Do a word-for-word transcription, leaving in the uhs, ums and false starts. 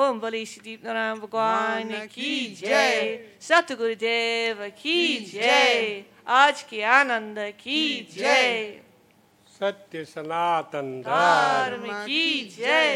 ओम बलि श्री नारायण भगवान की जय, सतगुरुदेव की जय, आज के आनंद की जय, सत्य सनातन धर्म की जय।